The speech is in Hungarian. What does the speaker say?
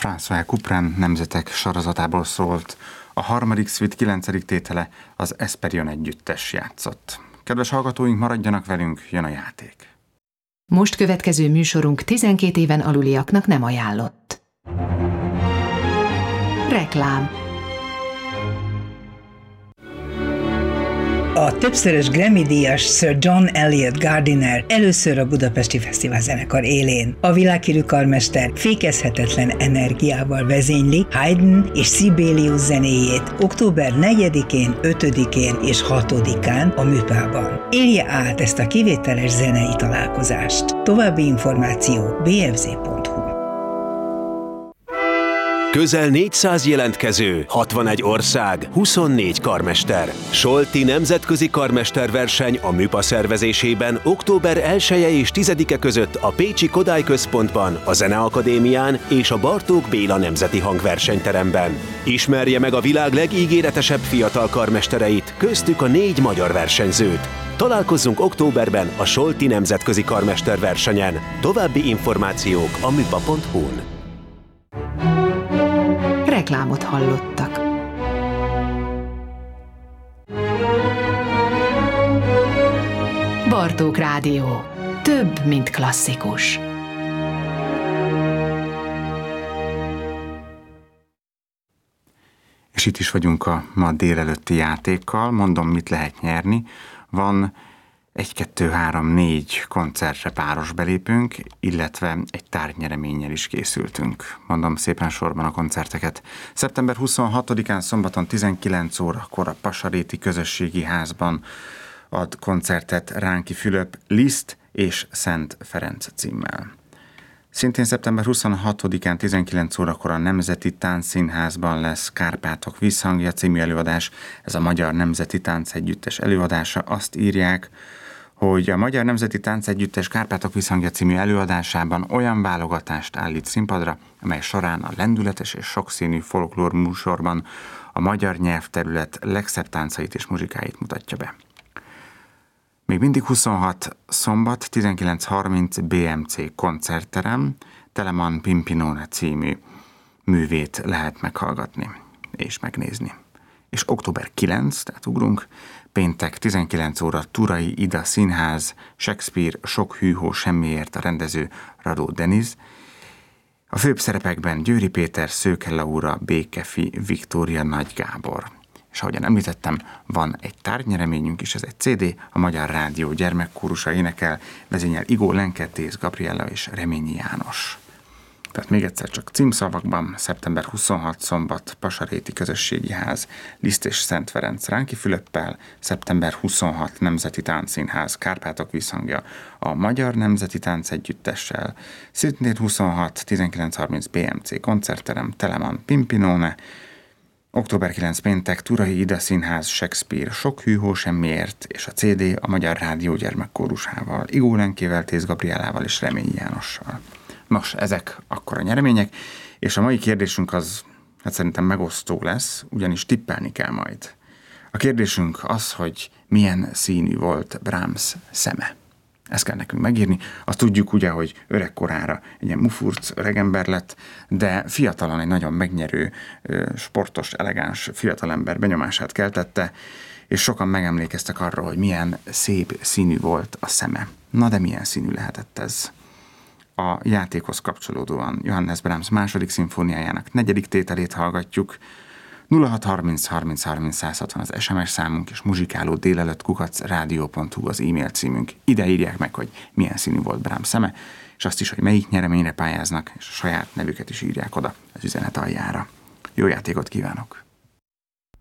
François Couperin nemzetek sorozatából szólt. A harmadik szvit 9. tétele az Esperion együttes játszott. Kedves hallgatóink, maradjanak velünk, jön a játék. Most következő műsorunk 12 éven aluliaknak nem ajánlott. Reklám. A többszörös Grammy-díjas Sir John Eliot Gardiner először a Budapesti Fesztivál zenekar élén. A világhírű karmester fékezhetetlen energiával vezényli Haydn és Sibelius zenéjét október 4-én, 5-én és 6-án a Műpában. Élje át ezt a kivételes zenei találkozást. További információ bfz.hu. Közel 400 jelentkező, 61 ország, 24 karmester. Solti nemzetközi karmesterverseny a Műpa szervezésében október 1-e és 10-e között a Pécsi Kodály Központban, a Zeneakadémián és a Bartók Béla Nemzeti Hangversenyteremben. Ismerje meg a világ legígéretesebb fiatal karmestereit, köztük a 4 magyar versenyzőt. Találkozzunk októberben a Solti nemzetközi karmesterversenyen. További információk a műpa.hu-n. Reklámot hallottak. Bartók Rádió. Több, mint klasszikus. És itt is vagyunk a ma délelőtti játékkal. Mondom, mit lehet nyerni. Van 1, 2, 3, 4 koncertre páros belépünk, illetve egy tárgynyereményel is készültünk. Mondom szépen sorban a koncerteket. Szeptember 26-án szombaton 19 órakor a Pasaréti Közösségi Házban ad koncertet Ránki Fülöp Liszt és Szent Ferenc címmel. Szintén szeptember 26-án 19 órakor a Nemzeti Táncszínházban lesz Kárpátok Visszhangja című előadás. Ez a Magyar Nemzeti Táncegyüttes előadása. Azt írják, hogy a Magyar Nemzeti Táncegyüttes Kárpátok Visszhangja című előadásában olyan válogatást állít színpadra, amely során a lendületes és sokszínű folklór műsorban a magyar nyelvterület legszebb táncait és muzsikáit mutatja be. Még mindig 26 szombat, 19:30 BMC koncertterem, Telemann Pimpinone című művét lehet meghallgatni és megnézni. És október 9, tehát ugrunk, péntek 19 óra Turai Ida Színház, Shakespeare Sok hűhó semmiért, a rendező Radó Deniz. A főbb szerepekben Győri Péter, Szőke Laura, Békefi, Viktória, Nagy Gábor. És ahogyan említettem, van egy tárgynyereményünk is, ez egy CD, a Magyar Rádió gyermekkórusa énekel, vezényel Igó Lenke, Tész Gabriella és Reményi János. Tehát még egyszer csak címszavakban, szeptember 26 szombat, Pasaréti Közösségi Ház, Liszt és Szent Ferenc Ránki Fülöppel, szeptember 26 Nemzeti Táncszínház, Kárpátok Visszhangja a Magyar Nemzeti Táncegyüttessel, szintén 26 19:30 BMC koncertterem, Telemann Pimpinone, október 9 péntek Turai Ida Színház, Shakespeare Sok hűhó semmiért, és a CD a Magyar Rádió gyermekkórusával, Igó Lenkével, Tész Gabriellával és Reményi Jánossal. Nos, ezek akkor a nyeremények, és a mai kérdésünk az, hát szerintem megosztó lesz, ugyanis tippelni kell majd. A kérdésünk az, hogy milyen színű volt Brahms szeme. Ezt kell nekünk megírni. Azt tudjuk ugye, hogy öregkorára egy ilyen mufurc öregember lett, de fiatalon egy nagyon megnyerő, sportos, elegáns fiatalember benyomását keltette, és sokan megemlékeztek arra, hogy milyen szép színű volt a szeme. Na de milyen színű lehetett ez? A játékhoz kapcsolódóan Johannes Brahms második szimfóniájának 4. tételét hallgatjuk. 0630 30 30 160 az SMS számunk, és muzsikálódélelőtt@radio.hu az e-mail címünk. Ide írják meg, hogy milyen színű volt Brahms szeme, és azt is, hogy melyik nyereményre pályáznak, és a saját nevüket is írják oda az üzenet aljára. Jó játékot kívánok!